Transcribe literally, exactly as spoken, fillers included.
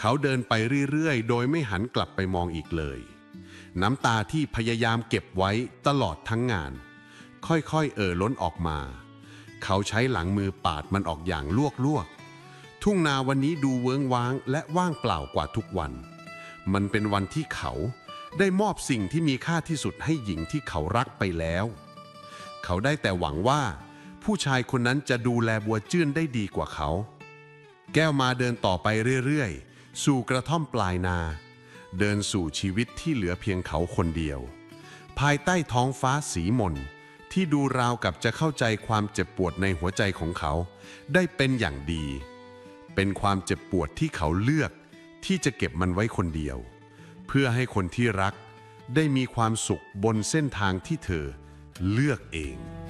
เขาเดินไปเรื่อยๆโดยไม่หันกลับไปมองอีกเลยน้ำตาที่พยายามเก็บไว้ตลอดทั้งงานค่อยๆเอ่อล้นออกมาเขาใช้หลังมือปาดมันออกอย่างลวกๆทุ่งนาวันนี้ดูเวิ้งว้างและว่างเปล่ากว่าทุกวันมันเป็นวันที่เขาได้มอบสิ่งที่มีค่าที่สุดให้หญิงที่เขารักไปแล้วเขาได้แต่หวังว่าผู้ชายคนนั้นจะดูแลบัวจื้นได้ดีกว่าเขาแก้วมาเดินต่อไปเรื่อยๆสู่กระท่อมปลายนาเดินสู่ชีวิตที่เหลือเพียงเขาคนเดียวภายใต้ท้องฟ้าสีมนที่ดูราวกับจะเข้าใจความเจ็บปวดในหัวใจของเขาได้เป็นอย่างดีเป็นความเจ็บปวดที่เขาเลือกที่จะเก็บมันไว้คนเดียวเพื่อให้คนที่รักได้มีความสุขบนเส้นทางที่เธอเลือกเอง